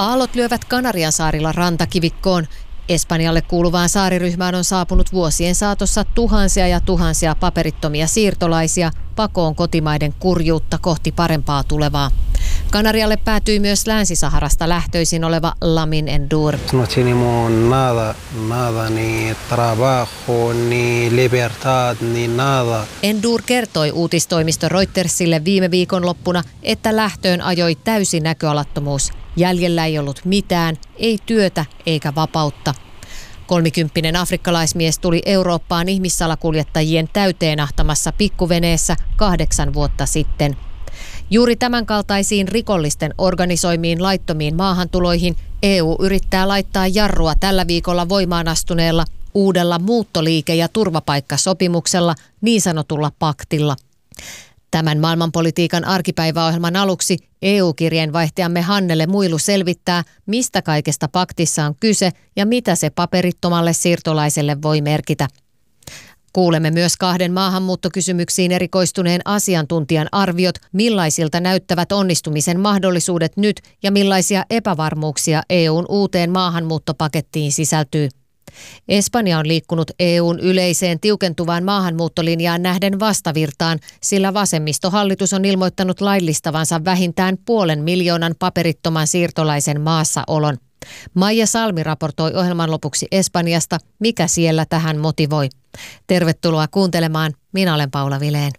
Aallot lyövät Kanariansaarilla rantakivikkoon. Espanjalle kuuluvaan saariryhmään on saapunut vuosien saatossa tuhansia ja tuhansia paperittomia siirtolaisia pakoon kotimaiden kurjuutta kohti parempaa tulevaa. Kanarialle päätyi myös Länsi-Saharasta lähtöisin oleva Lamin Ndour. No tenemos nada, ni trabajo, ni libertad, ni nada. Ndour kertoi uutistoimisto Reutersille viime viikonloppuna, että lähtöön ajoi täysi näköalattomuus. Jäljellä ei ollut mitään, ei työtä eikä vapautta. 30-vuotias afrikkalaismies tuli Eurooppaan ihmissalakuljettajien täyteen ahtamassa pikkuveneessä 8 vuotta sitten. Juuri tämänkaltaisiin rikollisten organisoimiin laittomiin maahantuloihin EU yrittää laittaa jarrua tällä viikolla voimaan astuneella uudella muuttoliike- ja turvapaikkasopimuksella, niin sanotulla paktilla. Tämän maailmanpolitiikan arkipäiväohjelman aluksi EU-kirjeenvaihtajamme Hannele Muilu selvittää, mistä kaikesta paktissa on kyse ja mitä se paperittomalle siirtolaiselle voi merkitä. Kuulemme myös 2 maahanmuuttokysymyksiin erikoistuneen asiantuntijan arviot, millaisilta näyttävät onnistumisen mahdollisuudet nyt ja millaisia epävarmuuksia EUn uuteen maahanmuuttopakettiin sisältyy. Espanja on liikkunut EUn yleiseen tiukentuvaan maahanmuuttolinjaan nähden vastavirtaan, sillä vasemmistohallitus on ilmoittanut laillistavansa vähintään 500,000 paperittoman siirtolaisen maassaolon. Maija Salmi raportoi ohjelman lopuksi Espanjasta, mikä siellä tähän motivoi. Tervetuloa kuuntelemaan. Minä olen Paula Vileen.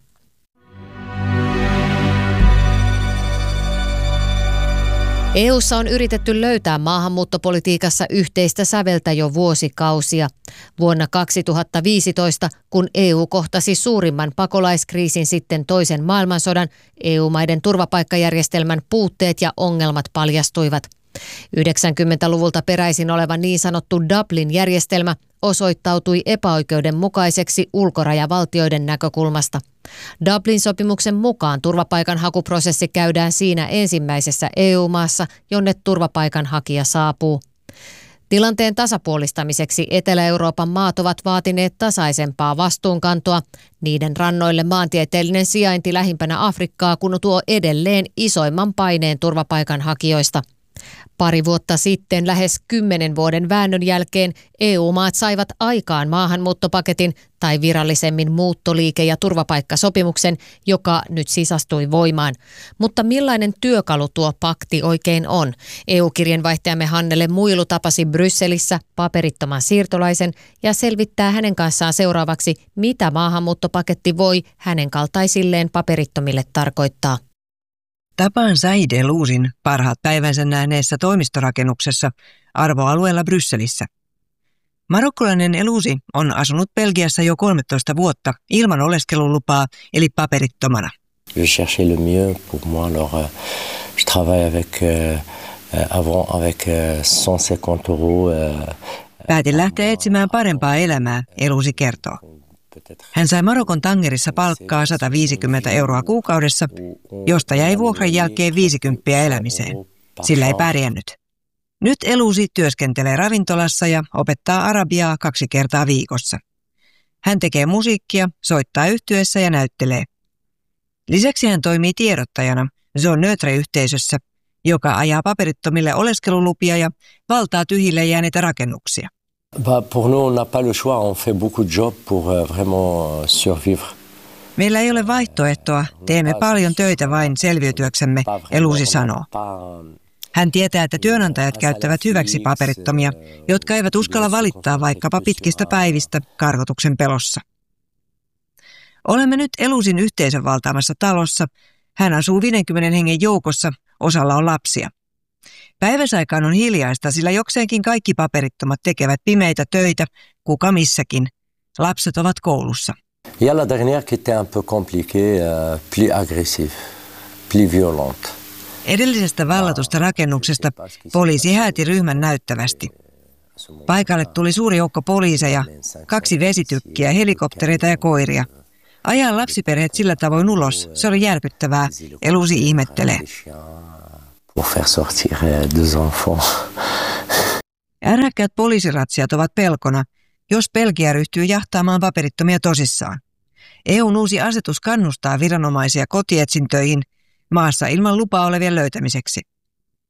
EU:ssa on yritetty löytää maahanmuuttopolitiikassa yhteistä säveltä jo vuosikausia. Vuonna 2015, kun EU kohtasi suurimman pakolaiskriisin sitten toisen maailmansodan, EU-maiden turvapaikkajärjestelmän puutteet ja ongelmat paljastuivat. 90-luvulta peräisin oleva niin sanottu Dublin-järjestelmä osoittautui epäoikeudenmukaiseksi ulkorajavaltioiden näkökulmasta. Dublin-sopimuksen mukaan turvapaikanhakuprosessi käydään siinä ensimmäisessä EU-maassa, jonne turvapaikanhakija saapuu. Tilanteen tasapuolistamiseksi Etelä-Euroopan maat ovat vaatineet tasaisempaa vastuunkantoa. Niiden rannoille maantieteellinen sijainti lähimpänä Afrikkaa kun tuo edelleen isoimman paineen turvapaikanhakijoista. Pari vuotta sitten, lähes 10 vuoden väännön jälkeen, EU-maat saivat aikaan maahanmuuttopaketin tai virallisemmin muuttoliike- ja turvapaikkasopimuksen, joka nyt siis astui voimaan. Mutta millainen työkalu tuo pakti oikein on? EU-kirjeenvaihtajamme Hannele Muilu tapasi Brysselissä paperittoman siirtolaisen ja selvittää hänen kanssaan seuraavaksi, mitä maahanmuuttopaketti voi hänen kaltaisilleen paperittomille tarkoittaa. Tapaan Said El-Ouzin parhaat päivänsä nähneessä toimistorakennuksessa arvoalueella Brysselissä. Marokkolainen El-Ouzi on asunut Belgiassa jo 13 vuotta ilman oleskelulupaa eli paperittomana. Je cherchais le mieux pour moi, alors je travaille avec 150 €. Päätin lähteä etsimään parempaa elämää, El-Ouzi kertoo. Hän sai Marokon Tangerissa palkkaa 150 € kuukaudessa, josta jäi vuokran jälkeen 50 elämiseen. Sillä ei pärjännyt. Nyt El-Ouzi työskentelee ravintolassa ja opettaa arabiaa 2 kertaa viikossa. Hän tekee musiikkia, soittaa yhtyeessä ja näyttelee. Lisäksi hän toimii tiedottajana Zone Neutre-yhteisössä, joka ajaa paperittomille oleskelulupia ja valtaa tyhjille jääneitä rakennuksia. Pour nous, on n'a pas le choix. On fait beaucoup de jobs pour vraiment survivre. Meillä ei ole vaihtoehtoa. Teemme paljon töitä vain selviytyäksemme, El-Ouzi sanoo. Hän tietää, että työnantajat käyttävät hyväksi paperittomia, jotka eivät uskalla valittaa vaikkapa pitkistä päivistä karkotuksen pelossa. Olemme nyt El-Ouzin yhteisön valtaamassa talossa. Hän asuu 50 hengen joukossa, osalla on lapsia. Päiväsaikaan on hiljaista, sillä jokseenkin kaikki paperittomat tekevät pimeitä töitä, kuka missäkin. Lapset ovat koulussa. Ja la dernière qui était un peu compliquée, plus agressive, plus violente. Edellisestä vallatusta rakennuksesta poliisi hääti ryhmän näyttävästi. Paikalle tuli suuri joukko poliiseja, 2 vesitykkiä, helikoptereita ja koiria. Ajaa lapsiperheet sillä tavoin ulos, se oli järkyttävää, El-Ouzi ihmettelee. Pour faire sortir 2 enfants. Ärhäkkäät poliisiratsiat ovat pelkona, jos Belgia ryhtyy jahtaamaan paperittomia tosissaan. EUn uusi asetus kannustaa viranomaisia kotietsintöihin maassa ilman lupaa olevien löytämiseksi.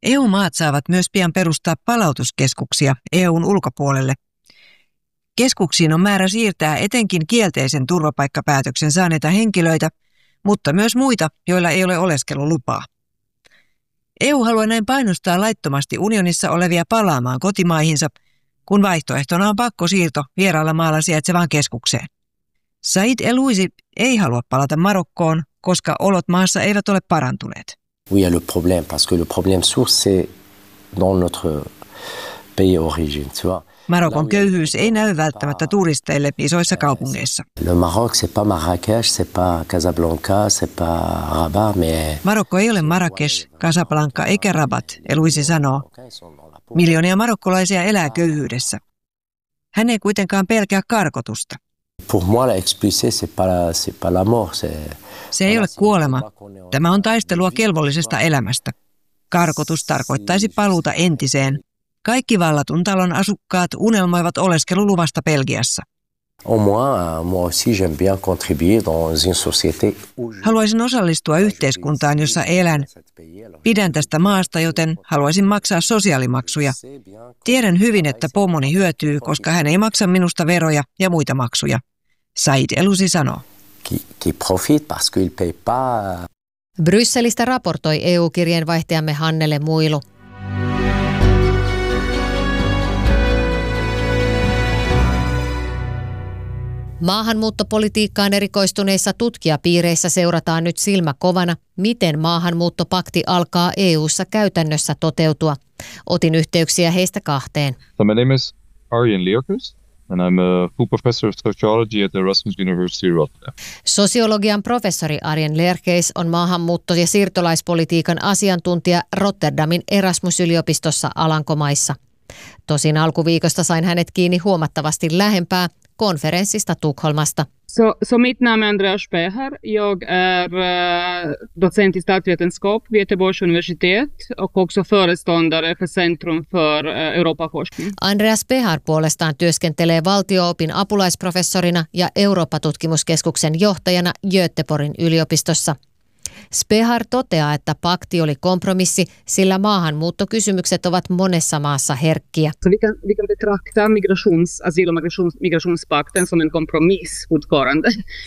EU-maat saavat myös pian perustaa palautuskeskuksia EUn ulkopuolelle. Keskuksiin on määrä siirtää etenkin kielteisen turvapaikkapäätöksen saaneita henkilöitä, mutta myös muita, joilla ei ole oleskelulupaa. EU haluaa näin painostaa laittomasti unionissa olevia palaamaan kotimaihinsa, kun vaihtoehtona on pakkosiirto vieraalla maalla sijaitsevaan keskukseen. Said Elouzi ei halua palata Marokkoon, koska olot maassa eivät ole parantuneet. Oui, il y a le problème, parce que le problème source, c'est dans notre pays d'origine, tu vois. Marokon köyhyys ei näy välttämättä turisteille isoissa kaupungeissa. Le Maroc, c'est pas Marrakech, c'est pas Casablanca, c'est pas Rabat, mais... Marokko ei ole Marrakesh, Casablanca eikä Rabat, Elouzi sanoo. Miljoonia marokkolaisia elää köyhyydessä. Hän ei kuitenkaan pelkää karkotusta. Pour moi, la expulsée, c'est pas la mort, Se ei ole kuolema. Tämä on taistelua kelvollisesta elämästä. Karkotus tarkoittaisi paluuta entiseen. Kaikki vallatun talon asukkaat unelmoivat oleskeluluvasta Belgiassa. Moi aussi, j'aime bien contribuer dans une société. Haluaisin osallistua yhteiskuntaan, jossa elän. Pidän tästä maasta, joten haluaisin maksaa sosiaalimaksuja. Tiedän hyvin, että pomoni hyötyy, koska hän ei maksa minusta veroja ja muita maksuja. Said Elouzi sanoo. Qui profite parce qu'il paye pas. Brysselistä raportoi EU-kirjeenvaihtajamme Hannele Muilu. Maahanmuuttopolitiikkaan erikoistuneissa tutkijapiireissä seurataan nyt silmä kovana, miten maahanmuuttopakti alkaa EU:ssa käytännössä toteutua. Otin yhteyksiä heistä kahteen. So my name is Arjen Leerkes and I'm a full professor of sociology at the Erasmus University Rotterdam. Sosiologian professori Arjen Leerkes on maahanmuutto- ja siirtolaispolitiikan asiantuntija Rotterdamin Erasmus-yliopistossa Alankomaissa. Tosin alkuviikosta sain hänet kiinni huomattavasti lähempää konferenssista Tukholmasta. Så mitt namn är Andreas Speher. Jag är docent i statsvetenskap vid Göteborgs universitet och också föreståndare för Centrum för Europaforskning. Andreas Speher puolestaan työskentelee valtio-opin apulaisprofessorina ja Eurooppa-tutkimuskeskuksen johtajana Göteborgin yliopistossa. Speher toteaa, että pakti oli kompromissi, sillä maahanmuuttokysymykset ovat monessa maassa herkkiä. Så vi kan betrakta asyl- och migrationspakten som en kompromiss fortfarande.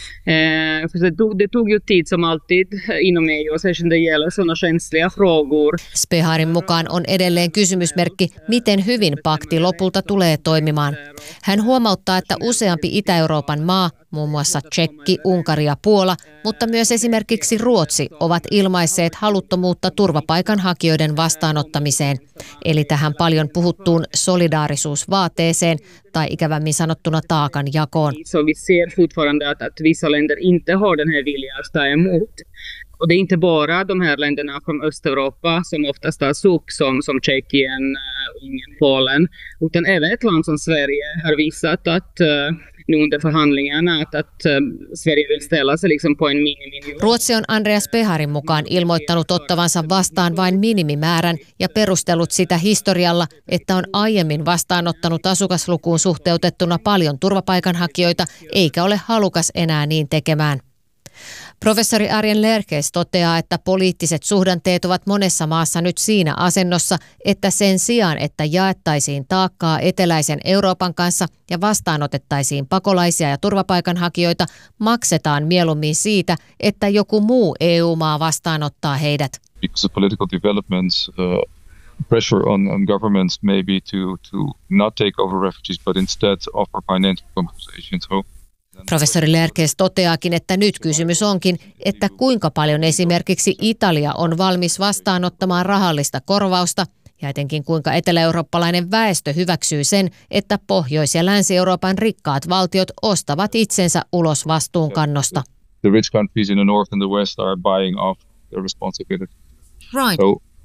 Det tog ju tid som alltid inom EU, särskilt det gäller sådana känsliga frågor. Speherin mukaan on edelleen kysymysmerkki, miten hyvin pakti lopulta tulee toimimaan. Hän huomauttaa, että useampi Itä-Euroopan maa, muun muassa Tšekki, Unkari ja Puola, mutta myös esimerkiksi Ruotsi, ovat ilmaisseet haluttomuutta turvapaikanhakijoiden vastaanottamiseen, eli tähän paljon puhuttuun solidaarisuusvaateeseen tai ikävämmin sanottuna taakanjakoon. Så vi ser fortfarande att vissa länder inte har den här viljan att ta emot. Och det är inte bara de här länderna från Östeuropa som oftast tas upp som Tjeckien, Ungern, Polen, utan även ett land som Sverige har visat att nu under förhandlingarna att Sverige vill ställa sig liksom på en miniminivå. Ruotsi on Andreas Speherin mukaan ilmoittanut ottavansa vastaan vain minimimäärän ja perustellut sitä historialla, että on aiemmin vastaanottanut asukaslukuun suhteutettuna paljon turvapaikanhakijoita eikä ole halukas enää niin tekemään. Professori Arjen Leerkes toteaa, että poliittiset suhdanteet ovat monessa maassa nyt siinä asennossa, että sen sijaan, että jaettaisiin taakkaa eteläisen Euroopan kanssa ja vastaanotettaisiin pakolaisia ja turvapaikanhakijoita, maksetaan mieluummin siitä, että joku muu EU-maa vastaanottaa heidät. Because of political developments, pressure on governments maybe to not take over refugees, but instead offer financial compensation. Professori Leerkes toteaakin, että nyt kysymys onkin, että kuinka paljon esimerkiksi Italia on valmis vastaanottamaan rahallista korvausta ja etenkin kuinka etelä-eurooppalainen väestö hyväksyy sen, että Pohjois- ja Länsi-Euroopan rikkaat valtiot ostavat itsensä ulos vastuunkannosta. The rich countries in the north and the west are buying off their responsibility. Right.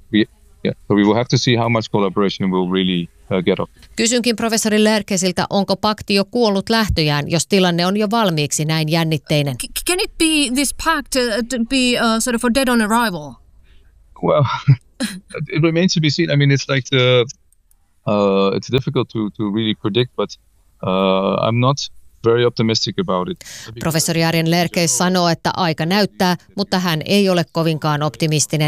So we will have to see how much collaboration will really get up. Kysynkin professori Leerkesiltä, onko pakti jo kuollut lähtöjään, jos tilanne on jo valmiiksi näin jännitteinen? Can it be this pact be sort of a dead on arrival? Well, it remains to be seen. I mean, it's like it's difficult to really predict, but I'm not very optimistic about it. Professori Arjen Leerkes sanoo, että aika näyttää, mutta hän ei ole kovinkaan optimistinen.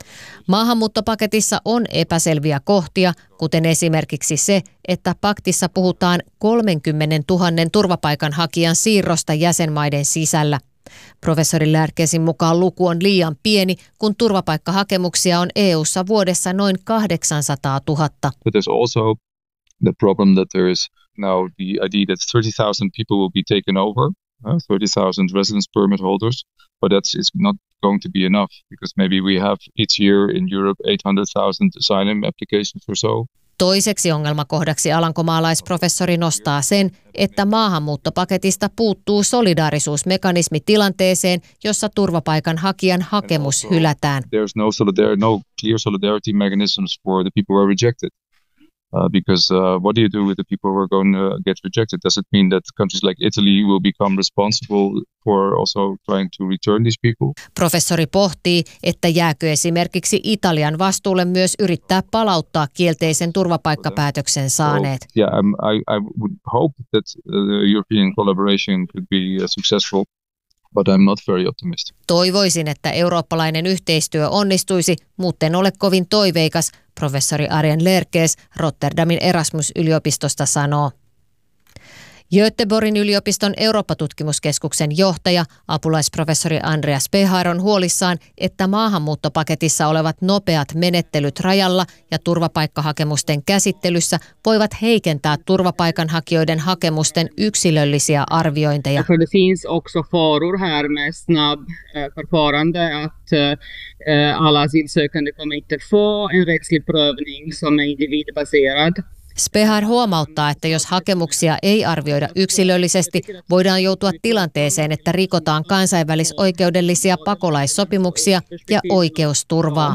Maahanmuuttopaketissa on epäselviä kohtia, kuten esimerkiksi se, että paktissa puhutaan 30 000 turvapaikanhakijan siirrosta jäsenmaiden sisällä. Professori Lärkesin mukaan luku on liian pieni, kun turvapaikkahakemuksia on EU:ssa vuodessa noin 800 000. But there's also the problem that there is now the idea that 30,000 people will be taken over, 30,000 residence permit holders, but that is not going to be enough because maybe we have each year in Europe 800,000 asylum applications or so. Toiseksi ongelmakohdaksi alankomaalaisprofessori nostaa sen, että maahanmuuttopaketista puuttuu solidaarisuusmekanismi tilanteeseen, jossa turvapaikanhakijan hakemus hylätään. There's no clear solidarity mechanisms for the people who are rejected. Because what do you do with the people who are going to get rejected? Does it mean that countries like Italy will become responsible for also trying to return these people? Professori pohtii, että jääkö esimerkiksi Italian vastuulle myös yrittää palauttaa kielteisen turvapaikkapäätöksen saaneet. I would hope that the European collaboration could be successful. But I'm not very optimistic. Toivoisin, että eurooppalainen yhteistyö onnistuisi, mutta en ole kovin toiveikas, professori Arjen Lerkes Rotterdamin Erasmus-yliopistosta sanoo. Göteborgin yliopiston Eurooppa-tutkimuskeskuksen johtaja, apulaisprofessori Andreas Spehar on huolissaan, että maahanmuuttopaketissa olevat nopeat menettelyt rajalla ja turvapaikkahakemusten käsittelyssä voivat heikentää turvapaikanhakijoiden hakemusten yksilöllisiä arviointeja. Det finns också faror här med snabb förfarande att alla asylsökande kommer inte få en rättslig prövning som är individbaserad. Spehar huomauttaa, että jos hakemuksia ei arvioida yksilöllisesti, voidaan joutua tilanteeseen, että rikotaan kansainvälisoikeudellisia pakolaissopimuksia ja oikeusturvaa.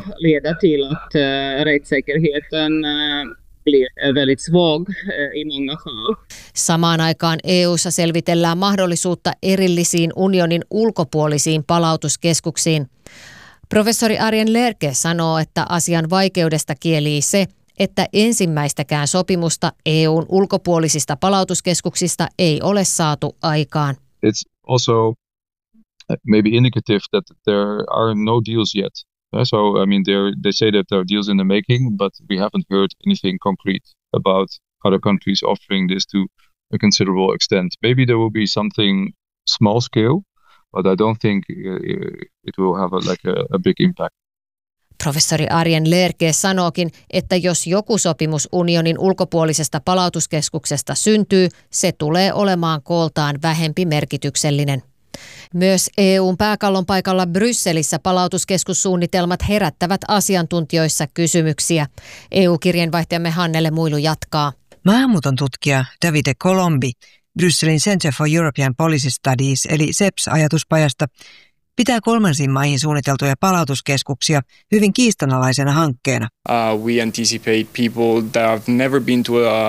Samaan aikaan EU:ssa selvitellään mahdollisuutta erillisiin unionin ulkopuolisiin palautuskeskuksiin. Professori Arjen Lerke sanoo, että asian vaikeudesta kielii se, että ensimmäistäkään sopimusta EU:n ulkopuolisista palautuskeskuksista ei ole saatu aikaan. It's also maybe indicative that there are no deals yet. So I mean they say that there are deals in the making, but we haven't heard anything concrete about other countries offering this to a considerable extent. Maybe there will be something small scale, but I don't think it will have a big impact. Professori Arjen Lerke sanookin, että jos joku sopimus unionin ulkopuolisesta palautuskeskuksesta syntyy, se tulee olemaan kooltaan vähempi merkityksellinen. Myös EU:n pääkallon paikalla Brysselissä palautuskeskussuunnitelmat herättävät asiantuntijoissa kysymyksiä. EU-kirjeenvaihtajamme Hannele Muilu jatkaa. Maahanmuuton tutkija Davide Colombi Brysselin Center for European Policy Studies eli CEPS-ajatuspajasta pitää kolmansiin maihin suunniteltuja palautuskeskuksia hyvin kiistanalaisena hankkeena. We anticipate people that have never been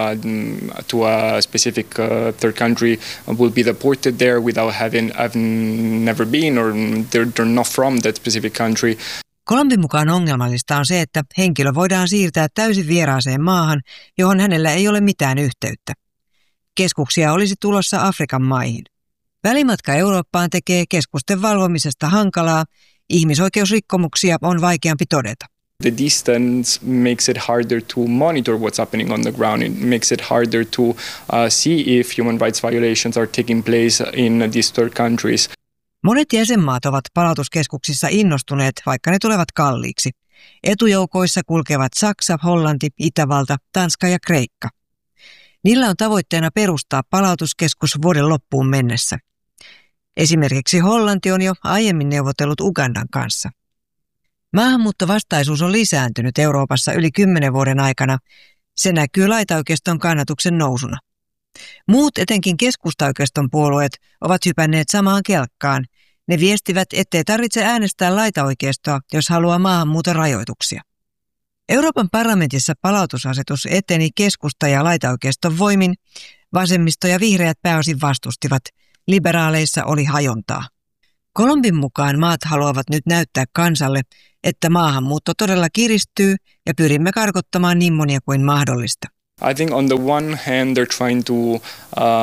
to a specific third country will be deported there without having never been or they're not from that specific country. Colombin mukaan ongelmallista on se, että henkilö voidaan siirtää täysin vieraaseen maahan, johon hänellä ei ole mitään yhteyttä. Keskuksia olisi tulossa Afrikan maihin. Välimatka Eurooppaan tekee keskusten valvomisesta hankalaa, ihmisoikeusrikkomuksia on vaikeampi todeta. The distance makes it harder to monitor what's happening on the ground. It makes it harder to see if human rights violations are taking place in these third countries. Monet jäsenmaat ovat palautuskeskuksissa innostuneet, vaikka ne tulevat kalliiksi. Etujoukoissa kulkevat Saksa, Hollanti, Itävalta, Tanska ja Kreikka. Niillä on tavoitteena perustaa palautuskeskus vuoden loppuun mennessä. Esimerkiksi Hollanti on jo aiemmin neuvotellut Ugandan kanssa. Maahanmuuttovastaisuus on lisääntynyt Euroopassa yli 10 vuoden aikana. Se näkyy laitaoikeiston kannatuksen nousuna. Muut, etenkin keskustaoikeiston puolueet, ovat hypänneet samaan kelkkaan. Ne viestivät, ettei tarvitse äänestää laitaoikeistoa, jos haluaa maahanmuuton rajoituksia. Euroopan parlamentissa palautusasetus eteni keskusta- ja laitaoikeiston voimin. Vasemmisto ja vihreät pääosin vastustivat. Liberaaleissa oli hajontaa. Colombin mukaan maat haluavat nyt näyttää kansalle, että maahanmuutto todella kiristyy ja pyrimme karkottamaan niin monia kuin mahdollista. I think on the one hand they're trying to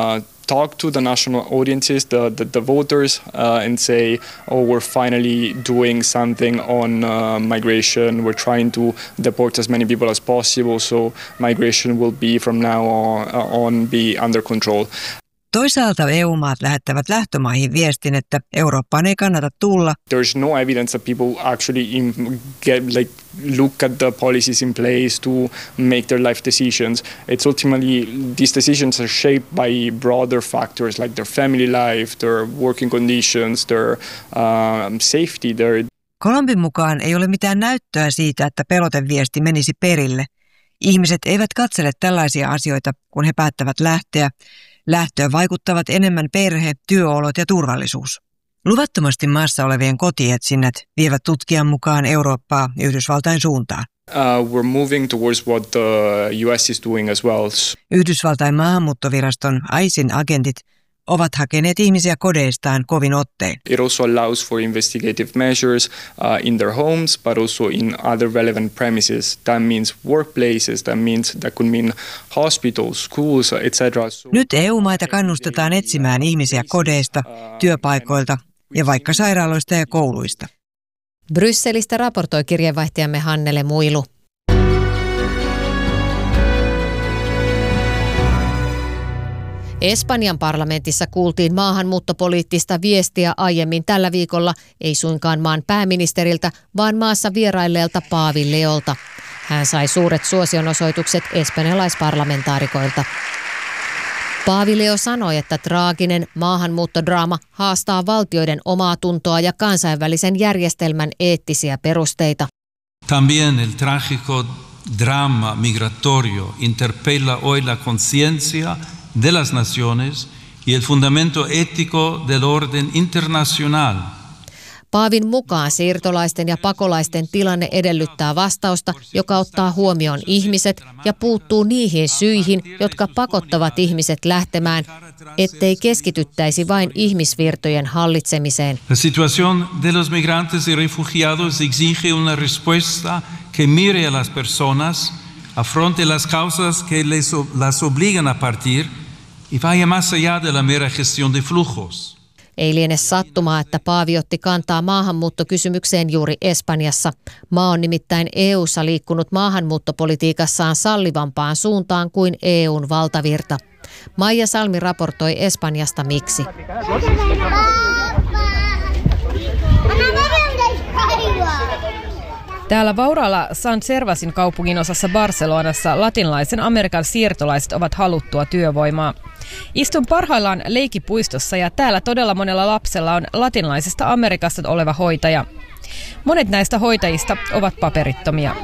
talk to the national audiences, the voters, and say, oh, we're finally doing something on migration. We're trying to deport as many people as possible, so migration will be from now on be under control. Toisaalta EU-maat lähettävät lähtömaihin viestin, että Eurooppaan ei kannata tulla. There's no evidence that people actually look at the policies in place to make their life decisions. It's ultimately, these decisions are shaped by broader factors like their family life, their working conditions, their safety. Colombin mukaan ei ole mitään näyttöä siitä, että peloteviesti menisi perille. Ihmiset eivät katsele tällaisia asioita, kun he päättävät lähteä. Lähtöön vaikuttavat enemmän perhe, työolot ja turvallisuus. Luvattomasti maassa olevien kotietsinnät vievät tutkijan mukaan Eurooppaa Yhdysvaltain suuntaan. We're moving towards what the US is doing as well. Yhdysvaltain maahanmuuttoviraston ICEin agentit ovat hakeneet ihmisiä kodeistaan kovin ottein. It also allows for investigative measures in their homes, but also in other relevant premises. That means workplaces, that could mean hospitals, schools, etc. Nyt EU-maita kannustetaan etsimään ihmisiä kodeista, työpaikoilta ja vaikka sairaaloista ja kouluista. Brysselistä raportoi kirjeenvaihtajamme Hannele Muilu. Espanjan parlamentissa kuultiin maahanmuuttopoliittista viestiä aiemmin tällä viikolla, ei suinkaan maan pääministeriltä, vaan maassa vierailleelta Paavi Leolta. Hän sai suuret suosionosoitukset espanjalaisparlamentaarikoilta. Paavi Leo sanoi, että traaginen maahanmuuttodraama haastaa valtioiden omaa tuntoa ja kansainvälisen järjestelmän eettisiä perusteita. También el trágico drama migratorio interpela hoy la conciencia de las naciones y el fundamento ético del orden internacional. Paavin mukaan siirtolaisten ja pakolaisten tilanne edellyttää vastausta, joka ottaa huomioon ihmiset ja puuttuu niihin syihin, jotka pakottavat ihmiset lähtemään, ettei keskityttäisi vain ihmisvirtojen hallitsemiseen. La situación de los migrantes y refugiados exige una respuesta que mire a las personas, afronte las causas que las obligan a partir y vaya más allá de la mera gestión de flujos. Ei liene sattumaa, että Paavi otti kantaa maahanmuuttokysymykseen juuri Espanjassa. Maa on nimittäin EU:ssa liikkunut maahanmuuttopolitiikassaan sallivampaan suuntaan kuin EU:n valtavirta. Maija Salmi raportoi Espanjasta miksi. Täällä vauraalla San Servasin kaupungin osassa Barcelonassa latinalaisen Amerikan siirtolaiset ovat haluttua työvoimaa. Istun parhaillaan leikipuistossa ja täällä todella monella lapsella on latinalaisesta Amerikasta oleva hoitaja. Monet näistä hoitajista ovat paperittomia.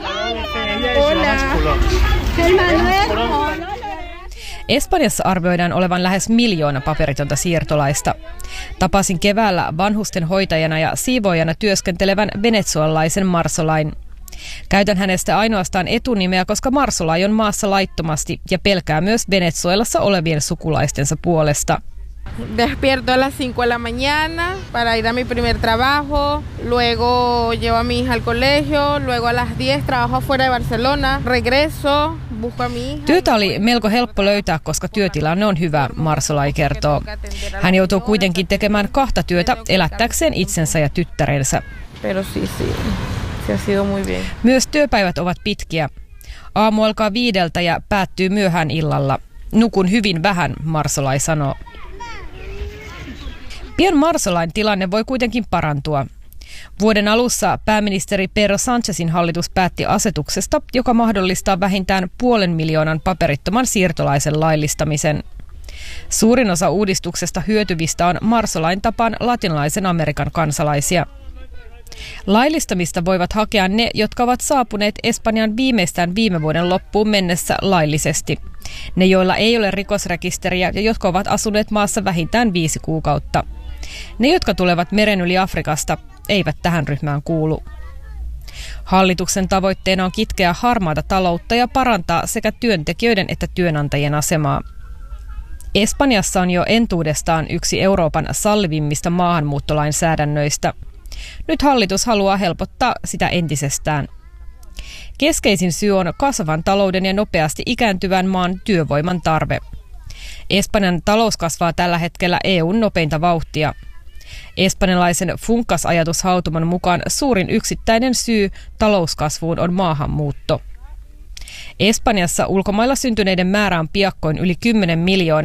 Espanjassa arvioidaan olevan lähes 1 miljoona paperitonta siirtolaista. Tapasin keväällä vanhusten hoitajana ja siivoojana työskentelevän venezuelalaisen Marsolain. Käytän hänestä ainoastaan etunimeä, koska Marsolai on maassa laittomasti ja pelkää myös Venezuelassa olevien sukulaistensa puolesta. Despierto a las 5 de la mañana para ir a mi primer trabajo, luego llevo a mi hija al colegio, luego a las 10 trabajo afuera de Barcelona, regreso, busco a mi hija. Työtä oli melko helppo löytää, koska työtilanne on hyvä, Marsolai kertoo. Hän joutuu kuitenkin tekemään 2 työtä elättääkseen itsensä ja tyttärensä. Pero sí, se ha sido muy bien. Myös työpäivät ovat pitkiä. Aamu alkaa 5 ja päättyy myöhään illalla. Nukun hyvin vähän, Marsolai sanoo. Pian Marsolain tilanne voi kuitenkin parantua. Vuoden alussa pääministeri Pedro Sánchezin hallitus päätti asetuksesta, joka mahdollistaa vähintään 500,000 paperittoman siirtolaisen laillistamisen. Suurin osa uudistuksesta hyötyvistä on Marsolain tapaan latinalaisen Amerikan kansalaisia. Laillistamista voivat hakea ne, jotka ovat saapuneet Espanjan viimeistään viime vuoden loppuun mennessä laillisesti. Ne, joilla ei ole rikosrekisteriä ja jotka ovat asuneet maassa vähintään 5 kuukautta. Ne, jotka tulevat meren yli Afrikasta, eivät tähän ryhmään kuulu. Hallituksen tavoitteena on kitkeä harmaata taloutta ja parantaa sekä työntekijöiden että työnantajien asemaa. Espanjassa on jo entuudestaan yksi Euroopan sallivimmista maahanmuuttolainsäädännöistä. Nyt hallitus haluaa helpottaa sitä entisestään. Keskeisin syy on kasvavan talouden ja nopeasti ikääntyvän maan työvoiman tarve. Espanjan talous kasvaa tällä hetkellä EU:n nopeinta vauhtia. Espanjalaisen Funkas-ajatushautuman mukaan suurin yksittäinen syy talouskasvuun on maahanmuutto. Espanjassa ulkomailla syntyneiden määrä on piakkoin yli 10 miljoonaa.